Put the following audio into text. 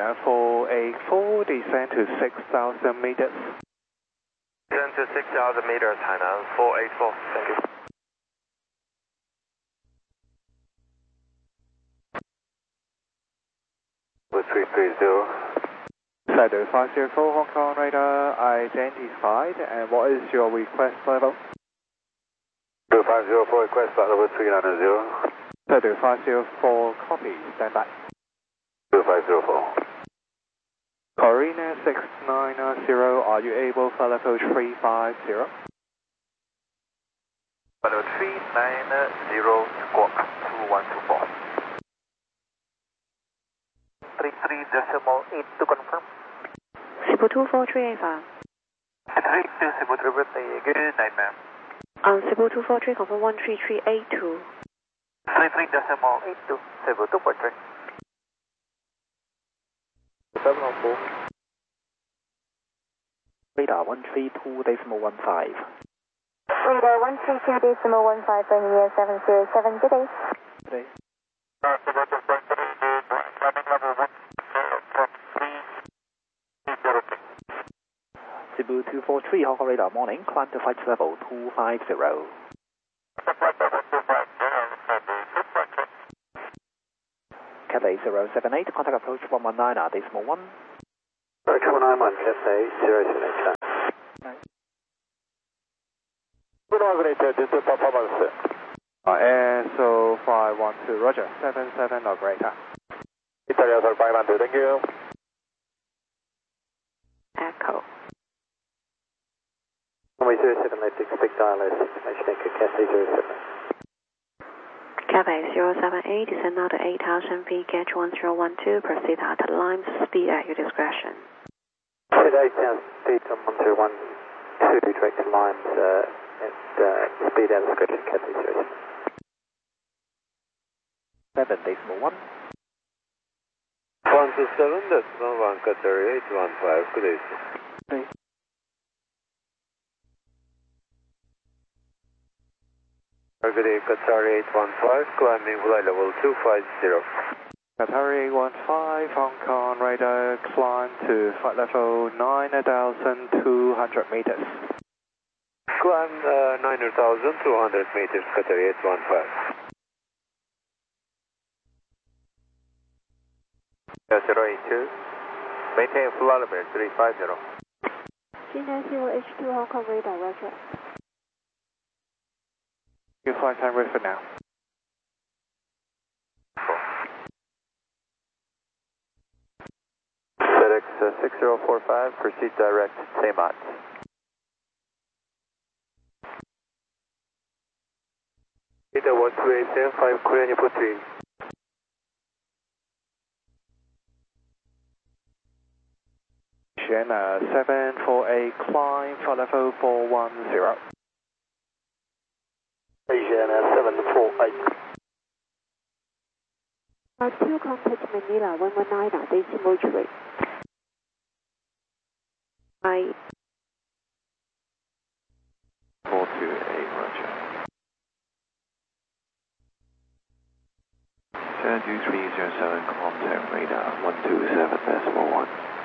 484, descend to 6,000 meters. Descend to 6,000 meters, Hainan 484. Thank you. With 330. Shadow 504, Hong Kong radar identified, and what is your request level? 504, request flight level 390. Shadow 504, copy, stand by. 504. Corina 690, are you able for level 350? Level 390, squawk 2124. 33.8 to confirm. Cebu 24385. 3 to Cebu 3, good night ma'am. On Cebu 243, confirm 13382. 33.8 to Cebu 243. 714. Radar 132.15. Radar 132.15, bringing in 707, good day. Good day. Cebu 243, Hong Kong radar, morning, climb to flight level 250. Cathay 078, contact approach 119, decimal 1. Approach 191, Cathay 078. Good operator, this is performance. ASO 512, roger, 77 operator. Italia 512, thank you. Echo. Runway 07, let's expect ILS, estimation echo Cathay 07. Cathay 078, descend now to 8,000 feet, catch 1012, proceed at Limes, speed at your discretion. At 8,000 feet on 1012, direct to Limes, at speed at discretion Cathay 07. 7 decimal 1. 127, decimal 1, Qatar 815, good day, sir. Good day. Good day, Qatar 815, climbing flight level 250. Qatar 815, Hong Kong radar, climb to flight level 9,200 meters. Climb 9,200 meters, Qatar 815. 082, maintain flight level 350. G90H2 Hong Kong radar, roger. Your flight time ready for now. FedEx 6045, proceed direct, Tamat. Data 12875, Korean Airport 3. China 748, climb for level 410. Asian 748. R2 contact Manila 119, decimal 3. I 428, roger. 72307, contact radar 127.1.